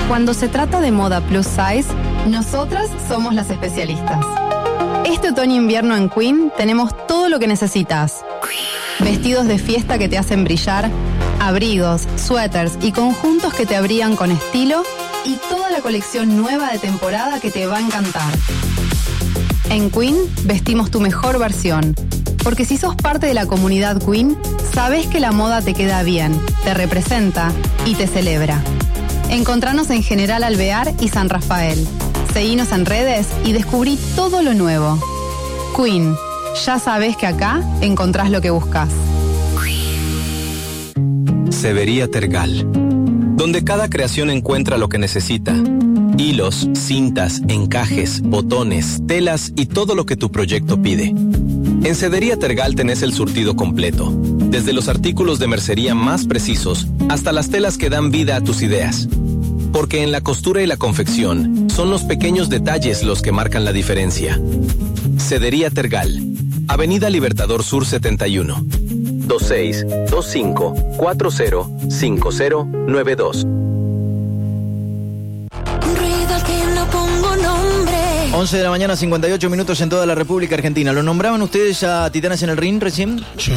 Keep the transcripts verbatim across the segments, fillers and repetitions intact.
Cuando se trata de moda plus size, nosotras somos las especialistas. Este otoño-invierno en Queen tenemos todo lo que necesitas. Vestidos de fiesta que te hacen brillar, abrigos, suéteres y conjuntos que te abrigan con estilo y toda la colección nueva de temporada que te va a encantar. En Queen vestimos tu mejor versión, porque si sos parte de la comunidad Queen, sabés que la moda te queda bien, te representa y te celebra. Encontranos en General Alvear y San Rafael. Seguinos en redes y descubrí todo lo nuevo. Queen, ya sabés que acá encontrás lo que buscas. Severía Tergal, donde cada creación encuentra lo que necesita. Hilos, cintas, encajes, botones, telas y todo lo que tu proyecto pide. En Sedería Tergal tenés el surtido completo, desde los artículos de mercería más precisos hasta las telas que dan vida a tus ideas. Porque en la costura y la confección son los pequeños detalles los que marcan la diferencia. Sedería Tergal, Avenida Libertador Sur setenta y uno, veintiséis, veinticinco, cuarenta, cincuenta, noventa y dos. once de la mañana, cincuenta y ocho minutos en toda la República Argentina. ¿Lo nombraban ustedes a Titanes en el Ring recién? Sí.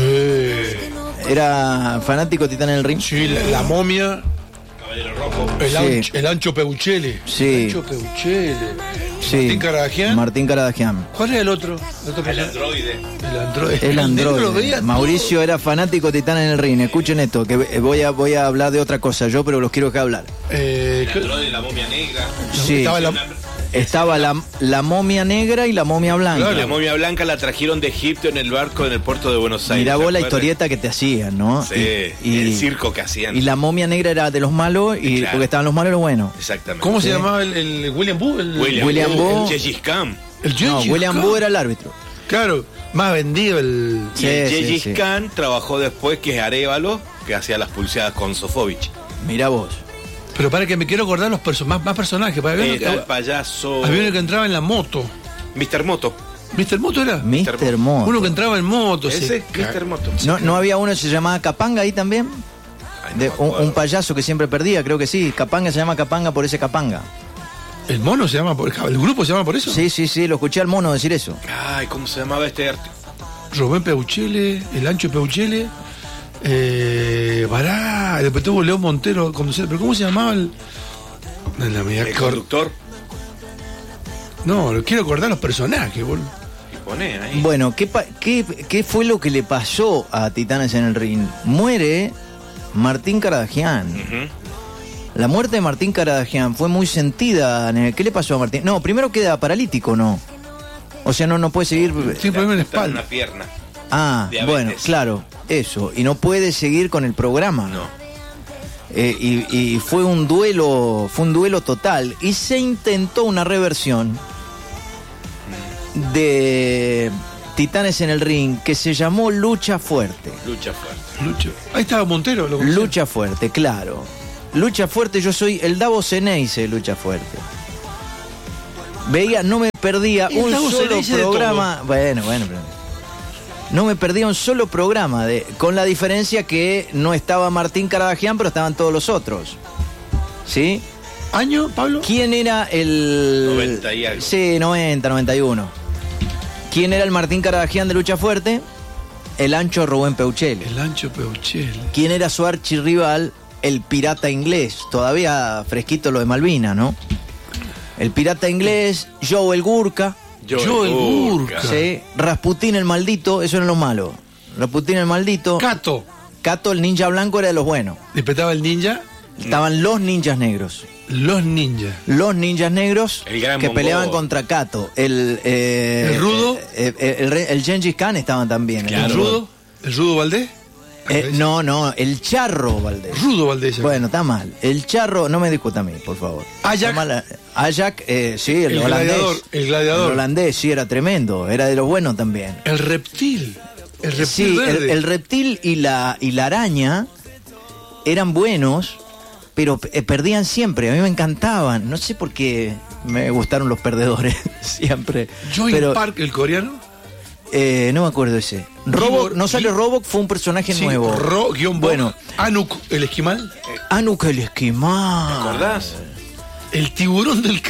¿Era fanático Titanes en el Ring? Sí, la, la momia. Caballero Rojo. El, Sí. ancho, el Ancho Peuchele. Sí. El Ancho Peuchele. Sí. Martín Caradagian. Martín Caradagian. ¿Cuál era el otro? El, otro El androide. El androide. El negro lo androide. veía Mauricio era fanático Titanes en el Ring. Escuchen esto, que voy a, voy a hablar de otra cosa yo, pero los quiero que hablar. todo. Eh, El androide, la momia negra. Sí. Estaba la, Estaba la, la momia negra y la momia blanca. Claro. La momia blanca la trajeron de Egipto en el barco en el puerto de Buenos Aires. Mirá vos la ¿se acuerdan? historieta que te hacían, ¿no? Sí, Y- y- el circo que hacían. Y la momia negra era de los malos, y Claro. porque estaban los malos y los buenos. Exactamente. ¿Cómo Sí. se llamaba el, el William Boo? El, William, William Boo, Boo. el Gengis Khan. El No, Gengis William Khan. Boo era el árbitro. Claro, más vendido el. Y Sí, el sí, Gengis sí. Khan trabajó después, que es Arévalo, que hacía las pulseadas con Sofovich. Mirá vos. Pero para que me quiero acordar los perso más, más personajes. Para ver, Era el payaso. había uno que entraba en la moto. mister Moto. ¿mister Moto era? mister Moto. Uno que entraba en moto. Ese se es mister Moto. ¿No, ¿No había uno que se llamaba Capanga ahí también? Ay, no De, me un, acuerdo. un payaso que siempre perdía, creo que sí. Capanga se llama Capanga por ese Capanga. ¿El mono se llama por el grupo se llama por eso? Sí, sí, sí, lo escuché al mono decir eso. Ay, ¿cómo se llamaba este arte? Rubén Peuchele, el Ancho Peuchele, eh, Bará, después tuvo León Montero conduciendo, pero ¿cómo se llamaba el? No, la media El cor- conductor. no, lo quiero acordar los personajes, boludo. Y pone ahí. Bueno, ¿qué, pa- qué, ¿qué fue lo que le pasó a Titanes en el Ring? Muere Martín Caradagian. Ujú. La muerte de Martín Caradagian fue muy sentida. Nene. ¿Qué le pasó a Martín? No, primero queda paralítico, ¿no? O sea, no, no puede seguir. Tiene problema en la Está en espalda. una pierna. Ah, Diabetes. bueno, claro, eso. Y no puede seguir con el programa. No. Eh, y, y fue un duelo, fue un duelo total. Y se intentó una reversión de Titanes en el Ring que se llamó Lucha Fuerte. Lucha fuerte. Lucho. Ahí estaba Montero, lo conocía. Lucha Fuerte, claro. Lucha Fuerte, yo soy el Davos Ceneice de Lucha Fuerte. Veía, no me perdía El un Davos solo Ceneice de programa. Bueno, bueno, pero no me perdía un solo programa, de, con la diferencia que no estaba Martín Caradagian, pero estaban todos los otros. ¿Sí? ¿Año, Pablo? ¿Quién era el...? noventa y algo. Sí, noventa, noventa y uno. ¿Quién era el Martín Caradagian de Lucha Fuerte? El Ancho Rubén Peuchele. El Ancho Peuchele. ¿Quién era su archirrival? El Pirata Inglés. Todavía fresquito lo de Malvina, ¿no? El Pirata Inglés, Joe el Gurka. Joe el Gurka. Sí, Rasputín el Maldito, eso eran los malos. Rasputín el Maldito. Cato. Cato el Ninja Blanco era de los buenos. Despertaba el ninja. Estaban los ninjas negros. Los ninjas. Los ninjas negros El gran que Mongo. peleaban contra Cato. El, eh, ¿El rudo? eh, eh, el, el, el Gengis Khan estaban también. Claro. ¿El rudo? ¿El rudo Valdés? Eh, no, no, el Charro Valdés. Rudo Valdés. Bueno, está mal. El Charro, no me discuta a mí, por favor. Ajax. Está mal. Ajax, eh, sí, el, El holandés. gladiador, el gladiador. El holandés, sí, era tremendo. Era de los buenos también. El reptil. El reptil Sí, el, verde. el reptil y la, y la araña eran buenos, pero eh, perdían siempre. A mí me encantaban. No sé por qué me gustaron los perdedores siempre. Joey pero, Park, el coreano. eh, no me acuerdo ese. Robok, no salió Robok, fue un personaje Sí, nuevo. Ro, guión bueno, bueno. Anuk, el esquimal. Anuk el esquimal. ¿Te acordás? El tiburón del